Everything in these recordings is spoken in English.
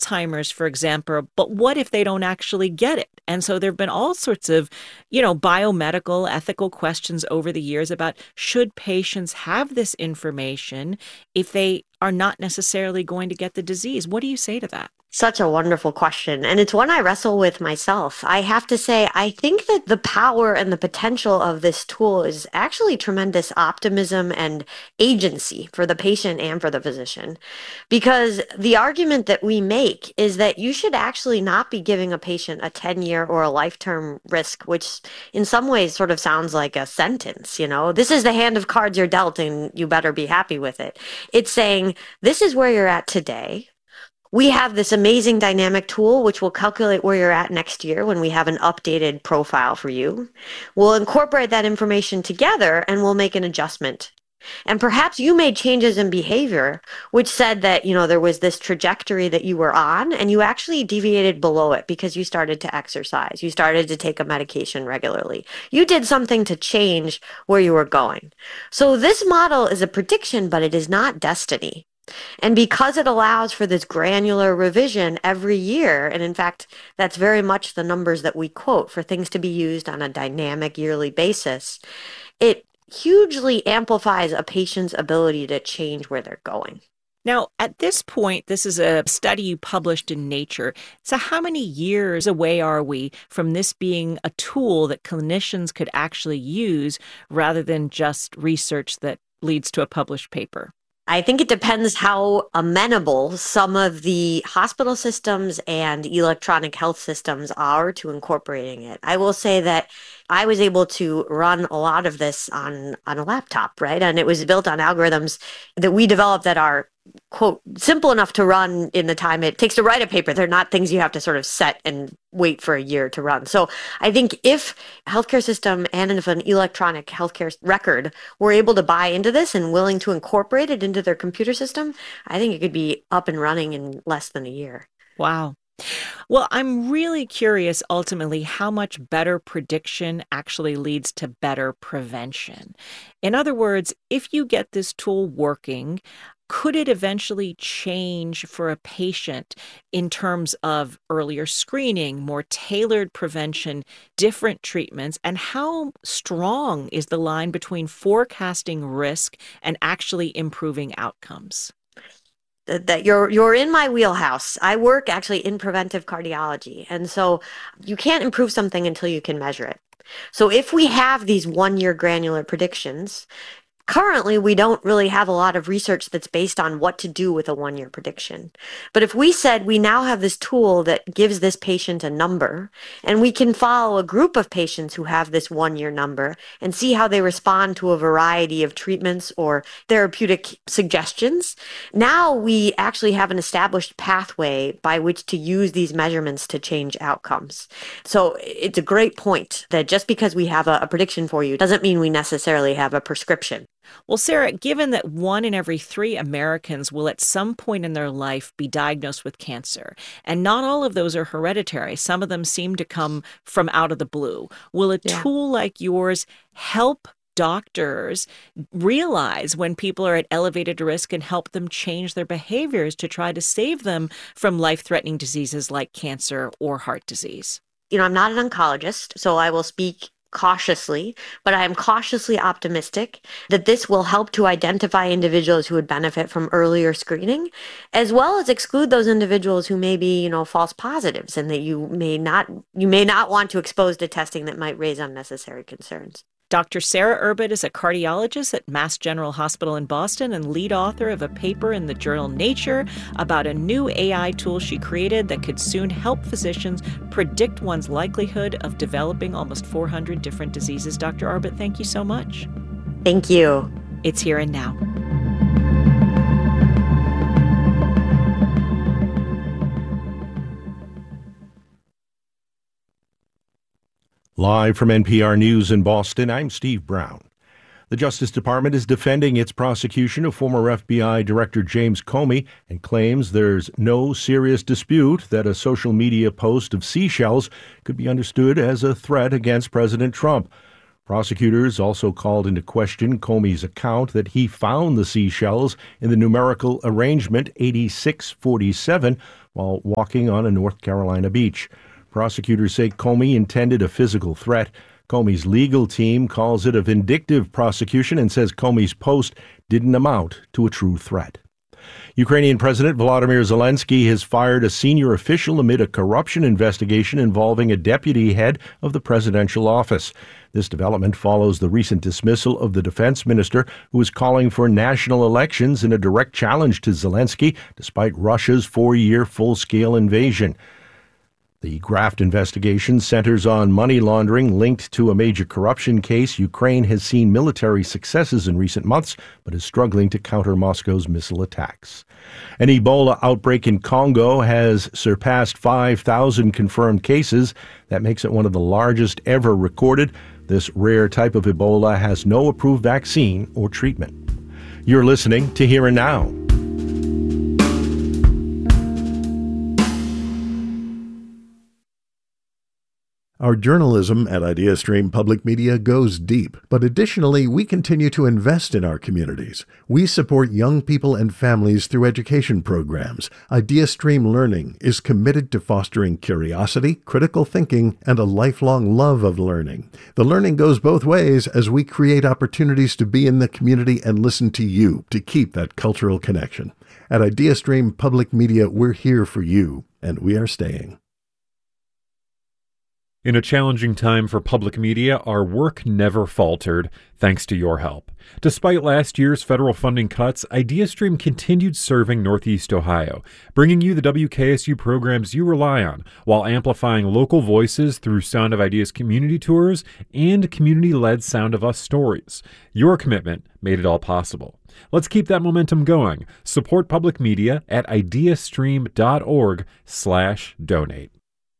Alzheimer's, for example, but what if they don't actually get it? And so there have been all sorts of, biomedical, ethical questions over the years about should patients have this information if they are not necessarily going to get the disease. What do you say to that? Such a wonderful question. And it's one I wrestle with myself. I have to say, I think that the power and the potential of this tool is actually tremendous optimism and agency for the patient and for the physician. Because the argument that we make is that you should actually not be giving a patient a 10-year or a lifetime risk, which in some ways sort of sounds like a sentence, this is the hand of cards you're dealt and you better be happy with it. It's saying, this is where you're at today. We have this amazing dynamic tool, which will calculate where you're at next year when we have an updated profile for you. We'll incorporate that information together and we'll make an adjustment. And perhaps you made changes in behavior, which said that, there was this trajectory that you were on and you actually deviated below it because you started to exercise. You started to take a medication regularly. You did something to change where you were going. So this model is a prediction, but it is not destiny. And because it allows for this granular revision every year, and in fact, that's very much the numbers that we quote for things to be used on a dynamic yearly basis, it hugely amplifies a patient's ability to change where they're going. Now, at this point, this is a study you published in Nature. So how many years away are we from this being a tool that clinicians could actually use rather than just research that leads to a published paper? I think it depends how amenable some of the hospital systems and electronic health systems are to incorporating it. I will say that I was able to run a lot of this on a laptop, right? And it was built on algorithms that we developed that are, quote, simple enough to run in the time it takes to write a paper. They're not things you have to sort of set and wait for a year to run. So I think if a healthcare system and if an electronic healthcare record were able to buy into this and willing to incorporate it into their computer system, I think it could be up and running in less than a year. Wow. Well, I'm really curious ultimately how much better prediction actually leads to better prevention. In other words, if you get this tool working, could it eventually change for a patient in terms of earlier screening, more tailored prevention, different treatments? And how strong is the line between forecasting risk and actually improving outcomes? That you're in my wheelhouse. I work actually in preventive cardiology. And so you can't improve something until you can measure it. So if we have these 1-year granular predictions, currently, we don't really have a lot of research that's based on what to do with a 1-year prediction. But if we said we now have this tool that gives this patient a number, and we can follow a group of patients who have this 1-year number and see how they respond to a variety of treatments or therapeutic suggestions, now we actually have an established pathway by which to use these measurements to change outcomes. So it's a great point that just because we have a prediction for you doesn't mean we necessarily have a prescription. Well, Sarah, given that 1 in every 3 Americans will at some point in their life be diagnosed with cancer, and not all of those are hereditary, some of them seem to come from out of the blue, will a tool like yours help doctors realize when people are at elevated risk and help them change their behaviors to try to save them from life-threatening diseases like cancer or heart disease? I'm not an oncologist, so I will speak cautiously, but I am cautiously optimistic that this will help to identify individuals who would benefit from earlier screening, as well as exclude those individuals who may be, false positives and that you may not want to expose to testing that might raise unnecessary concerns. Dr. Sarah Erbet is a cardiologist at Mass General Hospital in Boston and lead author of a paper in the journal Nature about a new AI tool she created that could soon help physicians predict one's likelihood of developing almost 400 different diseases. Dr. Erbet, thank you so much. Thank you. It's Here and Now. Live from NPR News in Boston, I'm Steve Brown. The Justice Department is defending its prosecution of former FBI Director James Comey and claims there's no serious dispute that a social media post of seashells could be understood as a threat against President Trump. Prosecutors also called into question Comey's account that he found the seashells in the numerical arrangement 8647 while walking on a North Carolina beach. Prosecutors say Comey intended a physical threat. Comey's legal team calls it a vindictive prosecution and says Comey's post didn't amount to a true threat. Ukrainian President Volodymyr Zelensky has fired a senior official amid a corruption investigation involving a deputy head of the presidential office. This development follows the recent dismissal of the defense minister, who was calling for national elections in a direct challenge to Zelensky, despite Russia's 4-year full-scale invasion. The graft investigation centers on money laundering linked to a major corruption case. Ukraine has seen military successes in recent months, but is struggling to counter Moscow's missile attacks. An Ebola outbreak in Congo has surpassed 5,000 confirmed cases. That makes it one of the largest ever recorded. This rare type of Ebola has no approved vaccine or treatment. You're listening to Here and Now. Our journalism at IdeaStream Public Media goes deep, but additionally, we continue to invest in our communities. We support young people and families through education programs. IdeaStream Learning is committed to fostering curiosity, critical thinking, and a lifelong love of learning. The learning goes both ways as we create opportunities to be in the community and listen to you to keep that cultural connection. At IdeaStream Public Media, we're here for you, and we are staying. In a challenging time for public media, our work never faltered, thanks to your help. Despite last year's federal funding cuts, IdeaStream continued serving Northeast Ohio, bringing you the WKSU programs you rely on, while amplifying local voices through Sound of Ideas community tours and community-led Sound of Us stories. Your commitment made it all possible. Let's keep that momentum going. Support public media at ideastream.org/donate.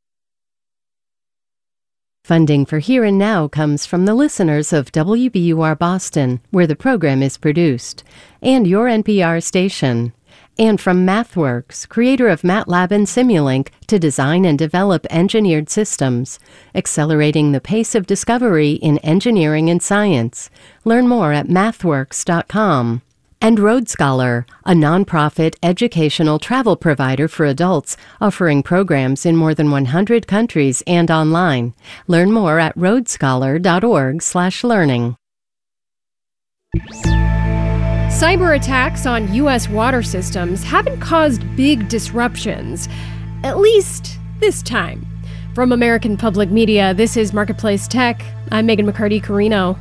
Funding for Here and Now comes from the listeners of WBUR Boston, where the program is produced, and your NPR station. And from MathWorks, creator of MATLAB and Simulink, to design and develop engineered systems, accelerating the pace of discovery in engineering and science. Learn more at mathworks.com. And Road Scholar, a nonprofit educational travel provider for adults, offering programs in more than 100 countries and online. Learn more at roadscholar.org/learning. Cyber attacks on U.S. water systems haven't caused big disruptions, at least this time. From American Public Media, this is Marketplace Tech. I'm Megan McCarty-Carino.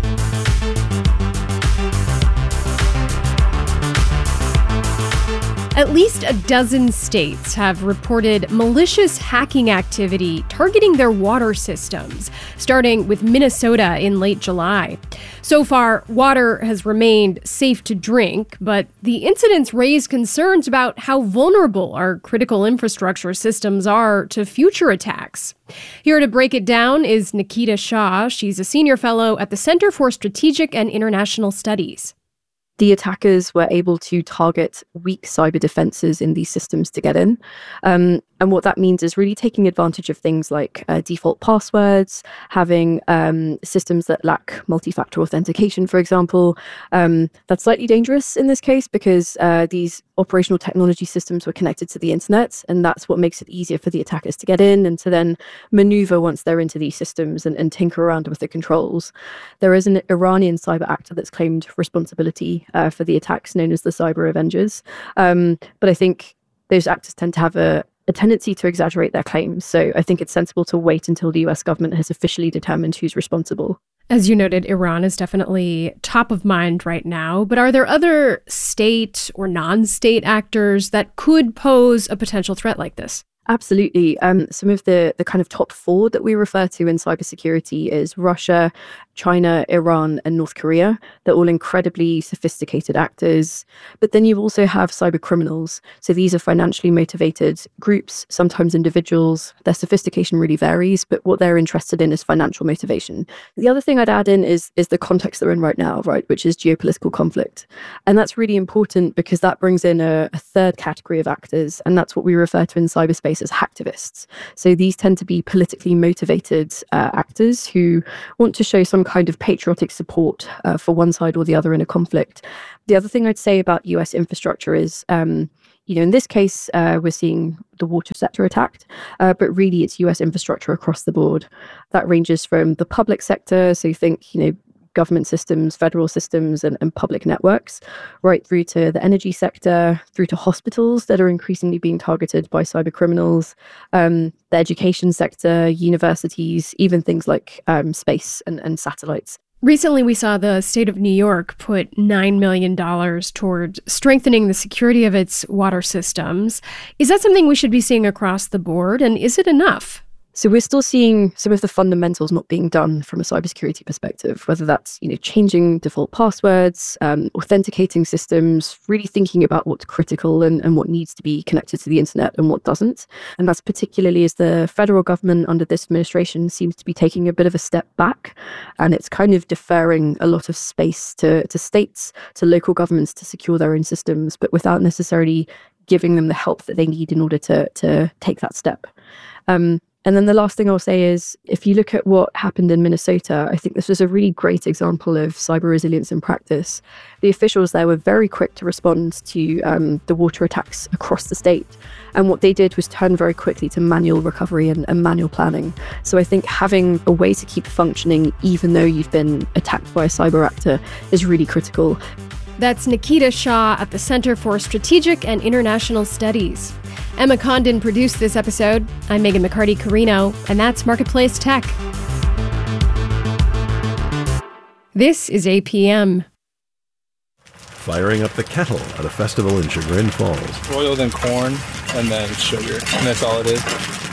At least a dozen states have reported malicious hacking activity targeting their water systems, starting with Minnesota in late July. So far, water has remained safe to drink, but the incidents raise concerns about how vulnerable our critical infrastructure systems are to future attacks. Here to break it down is Nikita Shah. She's a senior fellow at the Center for Strategic and International Studies. The attackers were able to target weak cyber defenses in these systems to get in. And what that means is really taking advantage of things like default passwords, having systems that lack multi-factor authentication, for example. That's slightly dangerous in this case because these operational technology systems were connected to the internet, and that's what makes it easier for the attackers to get in and to then maneuver once they're into these systems and tinker around with the controls. There is an Iranian cyber actor that's claimed responsibility for the attacks known as the Cyber Avengers. But I think those actors tend to have a tendency to exaggerate their claims. So I think it's sensible to wait until the US government has officially determined who's responsible. As you noted, Iran is definitely top of mind right now, but are there other state or non-state actors that could pose a potential threat like this? Absolutely. Some of the kind of top four that we refer to in cybersecurity is Russia, China, Iran, and North Korea. They're all incredibly sophisticated actors. But then you also have cyber criminals. So these are financially motivated groups, sometimes individuals. Their sophistication really varies, but what they're interested in is financial motivation. The other thing I'd add in is the context they're in right now, right, which is geopolitical conflict. And that's really important because that brings in a third category of actors, and that's what we refer to in cyberspace as hacktivists. So these tend to be politically motivated actors who want to show some kind of patriotic support for one side or the other in a conflict. The other thing I'd say about US infrastructure is in this case, we're seeing the water sector attacked, but really it's US infrastructure across the board. That ranges from the public sector, so think, government systems, federal systems, and public networks, right through to the energy sector, through to hospitals that are increasingly being targeted by cyber criminals, the education sector, universities, even things like space and satellites. Recently, we saw the state of New York put $9 million toward strengthening the security of its water systems. Is that something we should be seeing across the board, and is it enough? So we're still seeing some of the fundamentals not being done from a cybersecurity perspective, whether that's changing default passwords, authenticating systems, really thinking about what's critical and what needs to be connected to the internet and what doesn't. And that's particularly as the federal government under this administration seems to be taking a bit of a step back, and it's kind of deferring a lot of space to states, to local governments to secure their own systems, but without necessarily giving them the help that they need in order to take that step. And then the last thing I'll say is, if you look at what happened in Minnesota, I think this was a really great example of cyber resilience in practice. The officials there were very quick to respond to the water attacks across the state. And what they did was turn very quickly to manual recovery and manual planning. So I think having a way to keep functioning, even though you've been attacked by a cyber actor, is really critical. That's Nikita Shah at the Center for Strategic and International Studies. Emma Condon produced this episode. I'm Megan McCarty-Carino, and that's Marketplace Tech. This is APM. Firing up the kettle at a festival in Chagrin Falls. Oil, then corn, and then sugar, and that's all it is.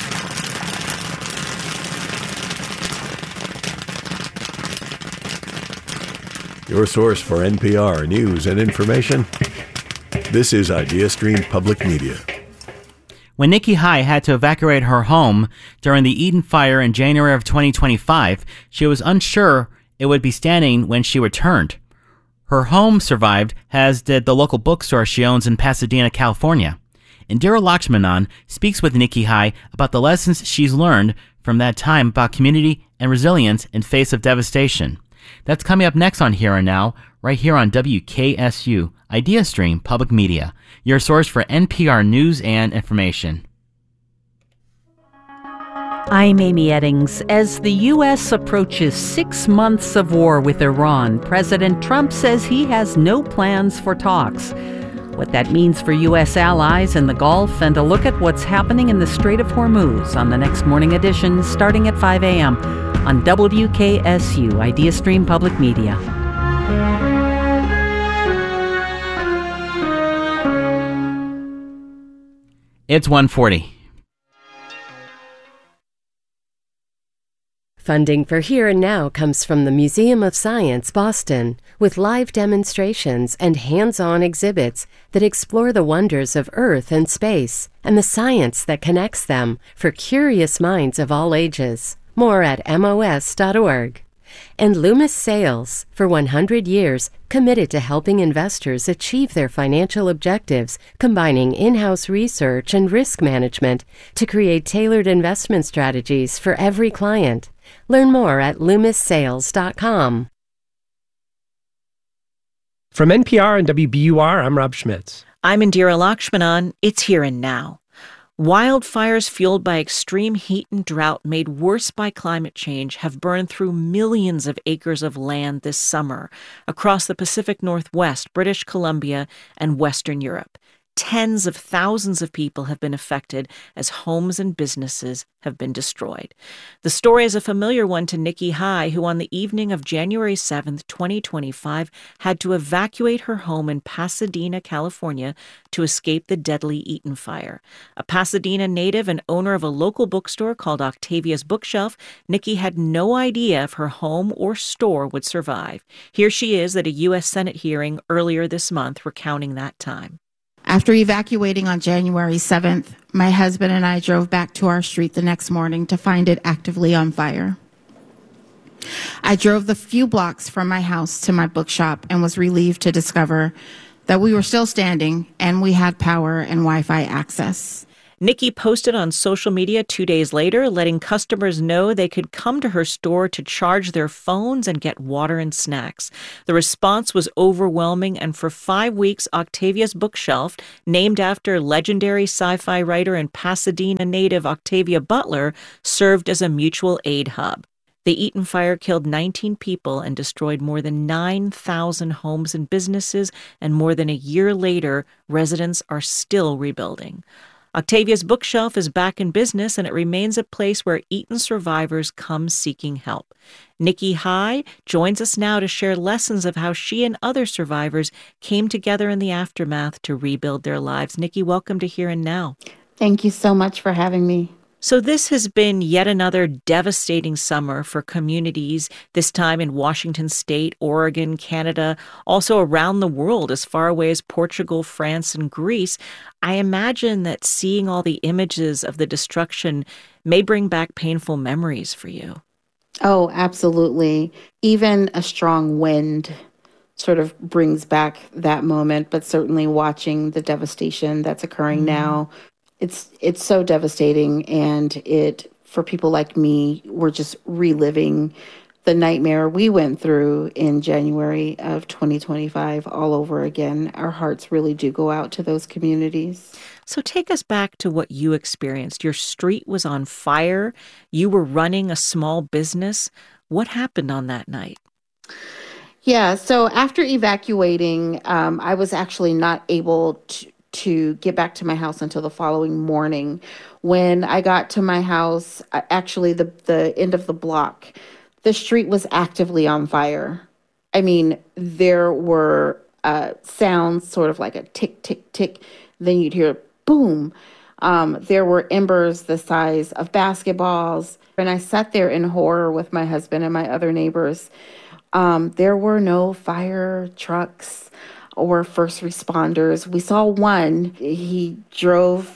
Your source for NPR news and information. This is IdeaStream Public Media. When Nikki High had to evacuate her home during the Eden fire in January of 2025, she was unsure it would be standing when she returned. Her home survived, as did the local bookstore she owns in Pasadena, California. Indira Lakshmanan speaks with Nikki High about the lessons she's learned from that time about community and resilience in face of devastation. That's coming up next on Here and Now, right here on WKSU, IdeaStream Public Media, your source for NPR news and information. I'm Amy Eddings. As the U.S. approaches 6 months of war with Iran, President Trump says he has no plans for talks. What that means for U.S. allies in the Gulf, and a look at what's happening in the Strait of Hormuz on the next morning edition starting at 5 a.m. on WKSU, IdeaStream Public Media. It's 1:40. Funding for Here and Now comes from the Museum of Science, Boston, with live demonstrations and hands-on exhibits that explore the wonders of Earth and space and the science that connects them for curious minds of all ages. More at mos.org. And Loomis Sales, for 100 years, committed to helping investors achieve their financial objectives, combining in-house research and risk management to create tailored investment strategies for every client. Learn more at LoomisSales.com. From NPR and WBUR, I'm Rob Schmitz. I'm Indira Lakshmanan. It's Here and Now. Wildfires fueled by extreme heat and drought made worse by climate change have burned through millions of acres of land this summer across the Pacific Northwest, British Columbia, and Western Europe. Tens of thousands of people have been affected as homes and businesses have been destroyed. The story is a familiar one to Nikki High, who on the evening of January 7th, 2025, had to evacuate her home in Pasadena, California, to escape the deadly Eden fire. A Pasadena native and owner of a local bookstore called Octavia's Bookshelf, Nikki had no idea if her home or store would survive. Here she is at a U.S. Senate hearing earlier this month, recounting that time. After evacuating on January 7th, my husband and I drove back to our street the next morning to find it actively on fire. I drove the few blocks from my house to my bookshop and was relieved to discover that we were still standing and we had power and Wi-Fi access. Nikki posted on social media 2 days later, letting customers know they could come to her store to charge their phones and get water and snacks. The response was overwhelming, and for 5 weeks, Octavia's Bookshelf, named after legendary sci-fi writer and Pasadena native Octavia Butler, served as a mutual aid hub. The Eaton fire killed 19 people and destroyed more than 9,000 homes and businesses, and more than a year later, residents are still rebuilding. Octavia's Bookshelf is back in business, and it remains a place where Eaton survivors come seeking help. Nikki High joins us now to share lessons of how she and other survivors came together in the aftermath to rebuild their lives. Nikki, welcome to Here and Now. Thank you so much for having me. So this has been yet another devastating summer for communities, this time in Washington State, Oregon, Canada, also around the world as far away as Portugal, France, and Greece. I imagine that seeing all the images of the destruction may bring back painful memories for you. Oh, absolutely. Even a strong wind sort of brings back that moment, but certainly watching the devastation that's occurring now, it's so devastating, and for people like me, we're just reliving the nightmare we went through in January of 2025 all over again. Our hearts really do go out to those communities. So take us back to what you experienced. Your street was on fire. You were running a small business. What happened on that night? Yeah, so after evacuating, I was actually not able to get back to my house until the following morning. When I got to my house, actually the end of the block, the street was actively on fire. I mean, there were sounds sort of like a tick, tick, tick. Then you'd hear boom. There were embers the size of basketballs. And I sat there in horror with my husband and my other neighbors. There were no fire trucks or first responders. We saw one. He drove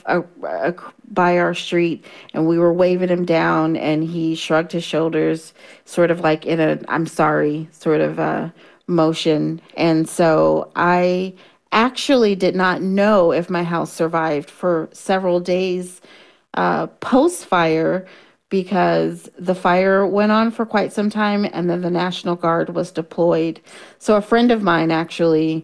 by our street, and we were waving him down, and he shrugged his shoulders, sort of like in a "I'm sorry" sort of motion. And so I actually did not know if my house survived for several days post-fire, because the fire went on for quite some time, and then the National Guard was deployed. So a friend of mine actually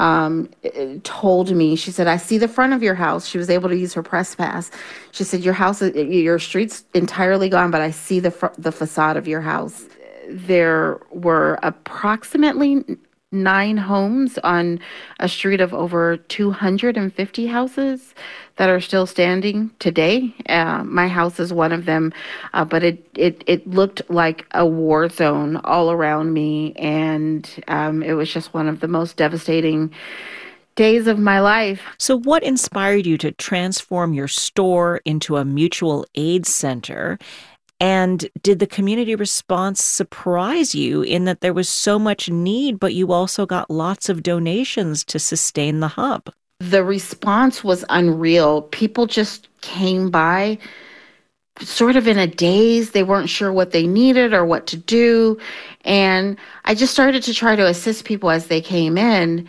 told me, she said, "I see the front of your house." She was able to use her press pass. She said, your street's entirely gone, but I see the facade of your house." There were approximately 9 homes on a street of over 250 houses that are still standing today. My house is one of them, but it looked like a war zone all around me, and it was just one of the most devastating days of my life. So what inspired you to transform your store into a mutual aid center? And did the community response surprise you in that there was so much need, but you also got lots of donations to sustain the hub? The response was unreal. People just came by sort of in a daze. They weren't sure what they needed or what to do. And I just started to try to assist people as they came in.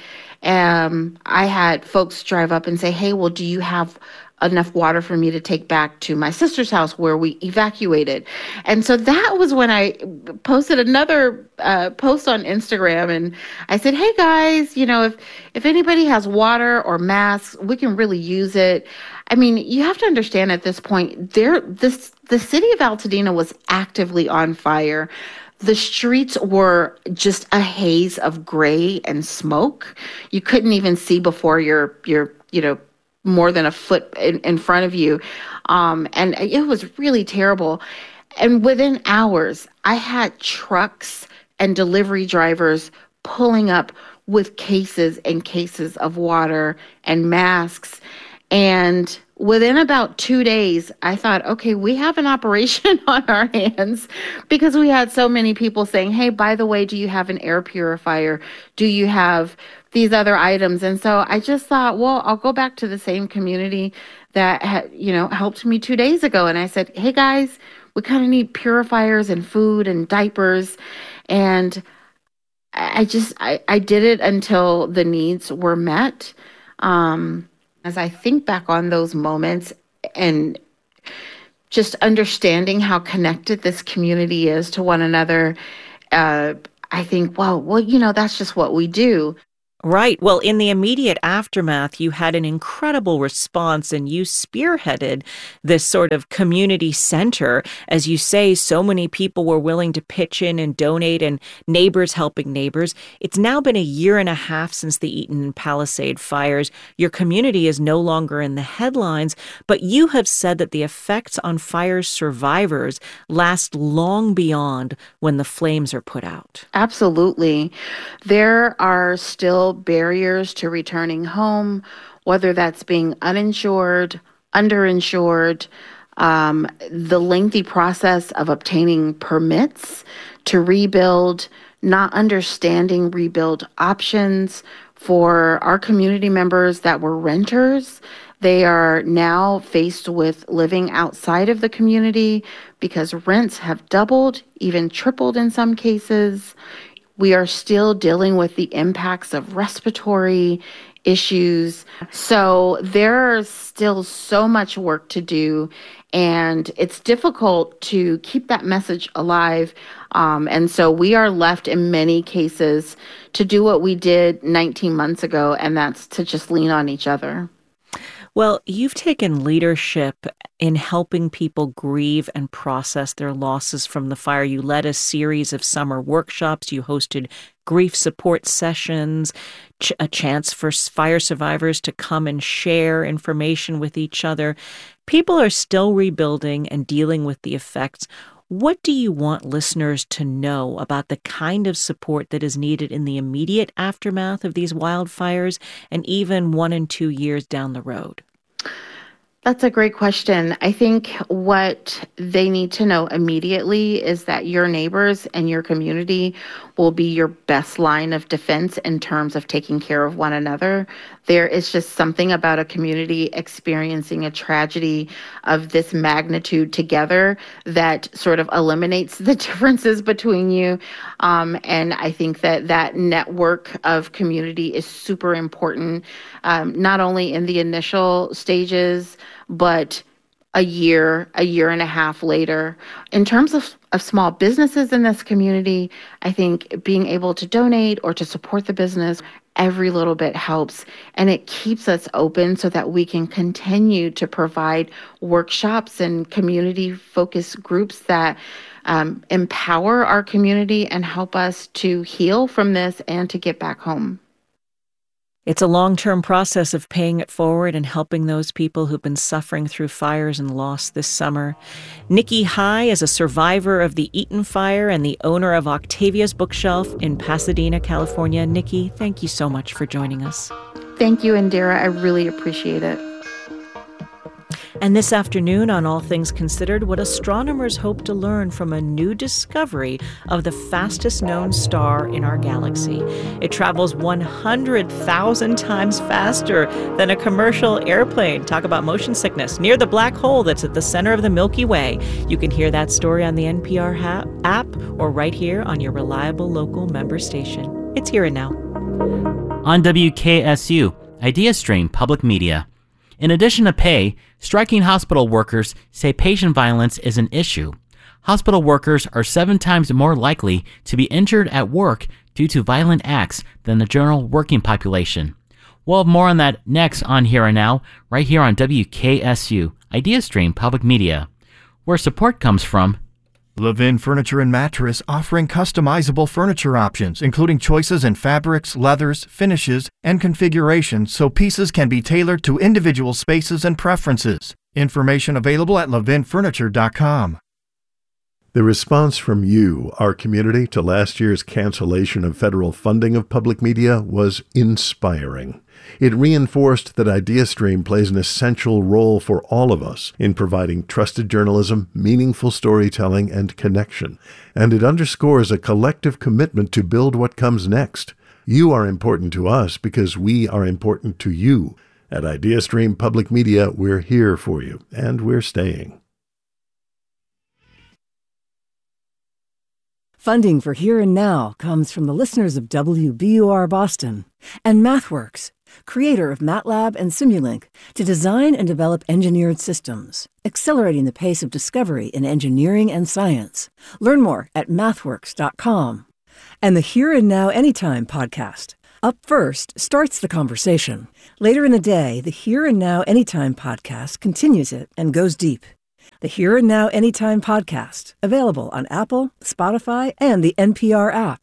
I had folks drive up and say, "Hey, well, do you have enough water for me to take back to my sister's house where we evacuated?" And so that was when I posted another post on Instagram, and I said, "Hey guys, if anybody has water or masks, we can really use it." I mean, you have to understand at this point, the city of Altadena was actively on fire. The streets were just a haze of gray and smoke. You couldn't even see before you're more than a foot in front of you. And it was really terrible. And within hours, I had trucks and delivery drivers pulling up with cases and cases of water and masks. And within about 2 days, I thought, okay, we have an operation on our hands, because we had so many people saying, "Hey, by the way, do you have an air purifier? Do you have these other items?" And so I just thought, well, I'll go back to the same community that had, helped me 2 days ago. And I said, "Hey guys, we kind of need purifiers and food and diapers." And I did it until the needs were met. As I think back on those moments, and just understanding how connected this community is to one another, I think, well, that's just what we do. Right. Well, in the immediate aftermath, you had an incredible response and you spearheaded this sort of community center. As you say, so many people were willing to pitch in and donate, and neighbors helping neighbors. It's now been a year and a half since the Eaton and Palisade fires. Your community is no longer in the headlines, but you have said that the effects on fire survivors last long beyond when the flames are put out. Absolutely. There are still barriers to returning home, whether that's being uninsured, underinsured, the lengthy process of obtaining permits to rebuild, not understanding rebuild options for our community members that were renters. They are now faced with living outside of the community because rents have doubled, even tripled in some cases. We are still dealing with the impacts of respiratory issues. So there's still so much work to do, and it's difficult to keep that message alive. And so we are left in many cases to do what we did 19 months ago, and that's to just lean on each other. Well, you've taken leadership in helping people grieve and process their losses from the fire. You led a series of summer workshops. You hosted grief support sessions, a chance for fire survivors to come and share information with each other. People are still rebuilding and dealing with the effects. What do you want listeners to know about the kind of support that is needed in the immediate aftermath of these wildfires and even 1 and 2 years down the road? That's a great question. I think what they need to know immediately is that your neighbors and your community will be your best line of defense in terms of taking care of one another. There is just something about a community experiencing a tragedy of this magnitude together that sort of eliminates the differences between you. And I think that network of community is super important, not only in the initial stages, but a year and a half later. In terms of small businesses in this community, I think being able to donate or to support the business, every little bit helps. And it keeps us open so that we can continue to provide workshops and community-focused groups that empower our community and help us to heal from this and to get back home. It's a long-term process of paying it forward and helping those people who've been suffering through fires and loss this summer. Nikki High is a survivor of the Eaton fire and the owner of Octavia's Bookshelf in Pasadena, California. Nikki, thank you so much for joining us. Thank you, Indira. I really appreciate it. And this afternoon on All Things Considered, what astronomers hope to learn from a new discovery of the fastest known star in our galaxy. It travels 100,000 times faster than a commercial airplane. Talk about motion sickness. Near the black hole that's at the center of the Milky Way. You can hear that story on the NPR app or right here on your reliable local member station. It's Here and Now. On WKSU, IdeaStream Public Media. In addition to pay, striking hospital workers say patient violence is an issue. Hospital workers are 7 times more likely to be injured at work due to violent acts than the general working population. We'll have more on that next on Here and Now, right here on WKSU, IdeaStream Public Media, where support comes from Levin Furniture and Mattress, offering customizable furniture options, including choices in fabrics, leathers, finishes, and configurations, so pieces can be tailored to individual spaces and preferences. Information available at levinfurniture.com. The response from you, our community, to last year's cancellation of federal funding of public media was inspiring. It reinforced that IdeaStream plays an essential role for all of us in providing trusted journalism, meaningful storytelling, and connection. And it underscores a collective commitment to build what comes next. You are important to us because we are important to you. At IdeaStream Public Media, we're here for you, and we're staying. Funding for Here and Now comes from the listeners of WBUR Boston and MathWorks, creator of MATLAB and Simulink, to design and develop engineered systems, accelerating the pace of discovery in engineering and science. Learn more at mathworks.com. And the Here and Now Anytime podcast. Up First starts the conversation. Later in the day, the Here and Now Anytime podcast continues it and goes deep. The Here and Now Anytime podcast, available on Apple, Spotify, and the NPR app.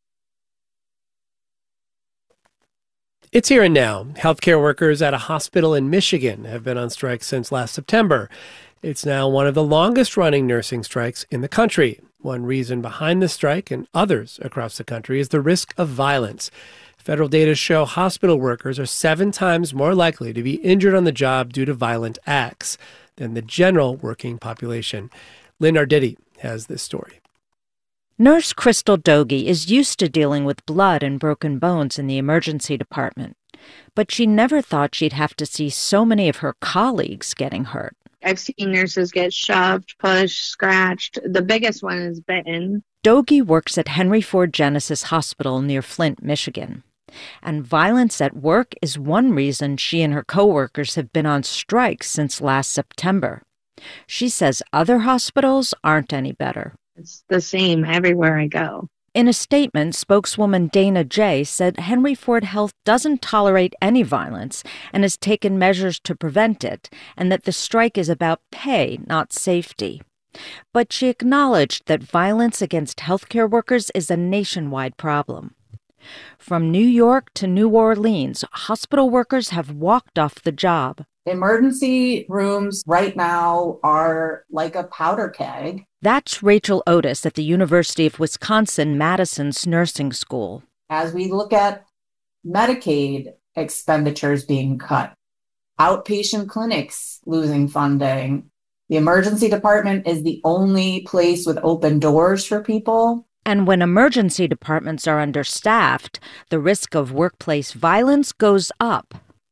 It's Here and Now. Healthcare workers at a hospital in Michigan have been on strike since last September. It's now one of the longest-running nursing strikes in the country. One reason behind the strike and others across the country is the risk of violence. Federal data show hospital workers are 7 times more likely to be injured on the job due to violent acts than the general working population. Lynn Arditi has this story. Nurse Crystal Doge is used to dealing with blood and broken bones in the emergency department, but she never thought she'd have to see so many of her colleagues getting hurt. I've seen nurses get shoved, pushed, scratched. The biggest one is bitten. Doge works at Henry Ford Genesis Hospital near Flint, Michigan. And violence at work is one reason she and her coworkers have been on strike since last September. She says other hospitals aren't any better. It's the same everywhere I go. In a statement, spokeswoman Dana J. said Henry Ford Health doesn't tolerate any violence and has taken measures to prevent it, and that the strike is about pay, not safety. But she acknowledged that violence against healthcare workers is a nationwide problem. From New York to New Orleans, hospital workers have walked off the job. Emergency rooms right now are like a powder keg. That's Rachel Otis at the University of Wisconsin-Madison's nursing school. As we look at Medicaid expenditures being cut, outpatient clinics losing funding, the emergency department is the only place with open doors for people. And when emergency departments are understaffed, the risk of workplace violence goes up.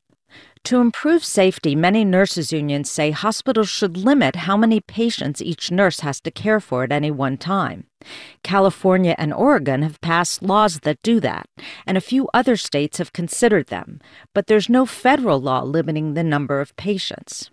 To improve safety, many nurses' unions say hospitals should limit how many patients each nurse has to care for at any one time. California and Oregon have passed laws that do that, and a few other states have considered them, but there's no federal law limiting the number of patients.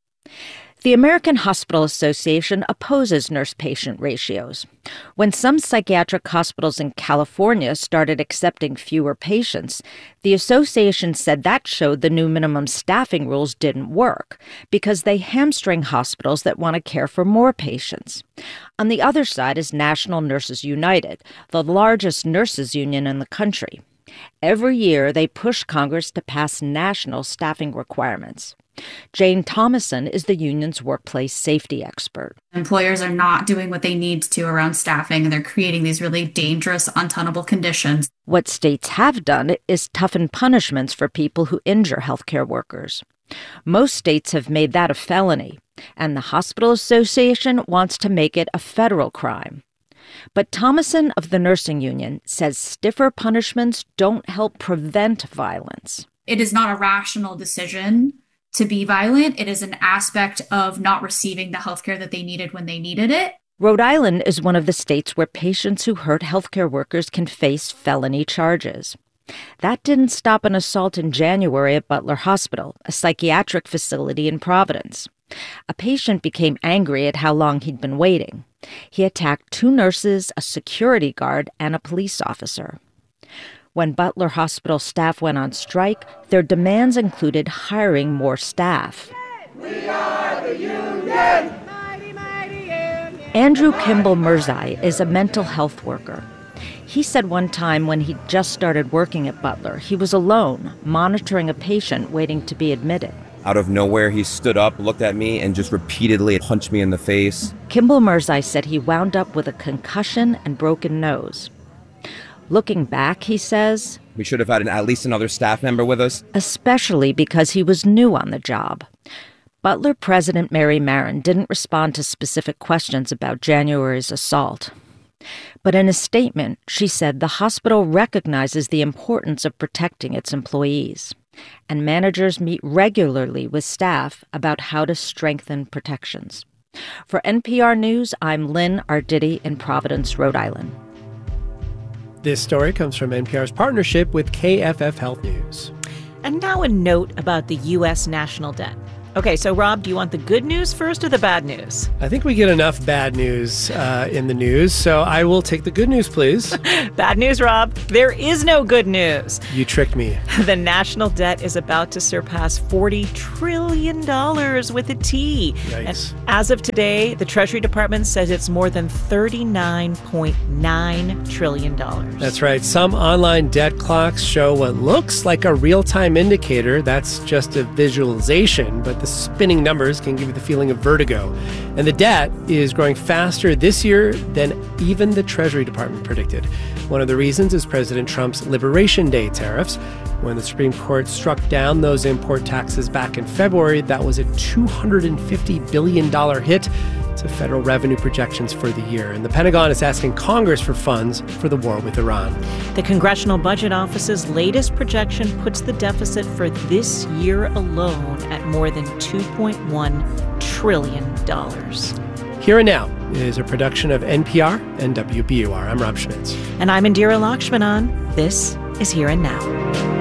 The American Hospital Association opposes nurse-patient ratios. When some psychiatric hospitals in California started accepting fewer patients, the association said that showed the new minimum staffing rules didn't work because they hamstring hospitals that want to care for more patients. On the other side is National Nurses United, the largest nurses union in the country. Every year, they push Congress to pass national staffing requirements. Jane Thomason is the union's workplace safety expert. Employers are not doing what they need to around staffing, and they're creating these really dangerous, untenable conditions. What states have done is toughen punishments for people who injure healthcare workers. Most states have made that a felony, and the Hospital Association wants to make it a federal crime. But Thomason of the nursing union says stiffer punishments don't help prevent violence. It is not a rational decision to be violent. It is an aspect of not receiving the healthcare that they needed when they needed it. Rhode Island is one of the states where patients who hurt healthcare workers can face felony charges. That didn't stop an assault in January at Butler Hospital, a psychiatric facility in Providence. A patient became angry at how long he'd been waiting. He attacked 2 nurses, a security guard, and a police officer. When Butler Hospital staff went on strike, their demands included hiring more staff. We are the union! Andrew Kimball Mirzai is a mental health worker. He said one time when he'd just started working at Butler, he was alone, monitoring a patient waiting to be admitted. Out of nowhere, he stood up, looked at me, and just repeatedly punched me in the face. Kimball Mirzai said he wound up with a concussion and broken nose. Looking back, he says, we should have had at least another staff member with us. Especially because he was new on the job. Butler President Mary Marin didn't respond to specific questions about January's assault. But in a statement, she said the hospital recognizes the importance of protecting its employees, and managers meet regularly with staff about how to strengthen protections. For NPR News, I'm Lynn Arditi in Providence, Rhode Island. This story comes from NPR's partnership with KFF Health News. And now a note about the U.S. national debt. Okay, so Rob, do you want the good news first or the bad news? I think we get enough bad news in the news, so I will take the good news, please. Bad news, Rob. There is no good news. You tricked me. The national debt is about to surpass $40 trillion with a T. Yikes. And as of today, the Treasury Department says it's more than $39.9 trillion. That's right. Some online debt clocks show what looks like a real-time indicator. That's just a visualization, but the spinning numbers can give you the feeling of vertigo. And the debt is growing faster this year than even the Treasury Department predicted. One of the reasons is President Trump's Liberation Day tariffs. When the Supreme Court struck down those import taxes back in February, that was a $250 billion hit to federal revenue projections for the year. And the Pentagon is asking Congress for funds for the war with Iran. The Congressional Budget Office's latest projection puts the deficit for this year alone at more than $2.1 trillion. Here and Now is a production of NPR and WBUR. I'm Rob Schmitz. And I'm Indira Lakshmanan. This is Here and Now.